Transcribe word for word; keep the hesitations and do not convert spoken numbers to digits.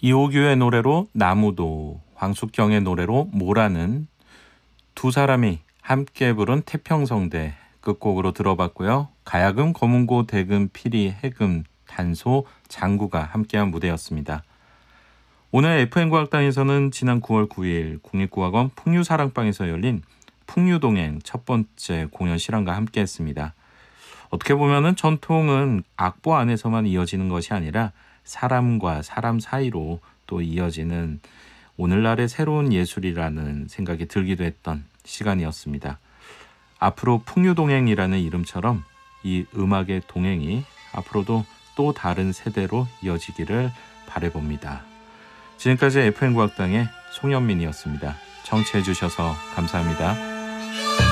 이호규의 노래로 나무도, 황숙경의 노래로 모라는 두 사람이 함께 부른 태평성대 끝곡으로 들어봤고요. 가야금, 검은고, 대금, 피리, 해금, 단소, 장구가 함께한 무대였습니다. 오늘 에프엠 과학당에서는 지난 구월 구일 국립국악원 풍류사랑방에서 열린 풍류동행 첫 번째 공연 실황과 함께했습니다. 어떻게 보면은 전통은 악보 안에서만 이어지는 것이 아니라 사람과 사람 사이로 또 이어지는 오늘날의 새로운 예술이라는 생각이 들기도 했던 시간이었습니다. 앞으로 풍류동행이라는 이름처럼 이 음악의 동행이 앞으로도 또 다른 세대로 이어지기를 바라봅니다. 지금까지 에프엠 과학당의 송현민이었습니다. 청취해 주셔서 감사합니다.